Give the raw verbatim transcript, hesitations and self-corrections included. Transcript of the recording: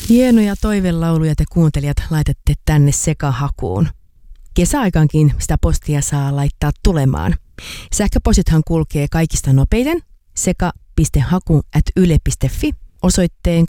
Hienoja toivelauluja te kuuntelijat laitatte tänne sekahakuun. Kesäaikaankin sitä postia saa laittaa tulemaan. Sähköpostithan kulkee kaikista nopeiten seka piste haku ät yle piste fi osoitteen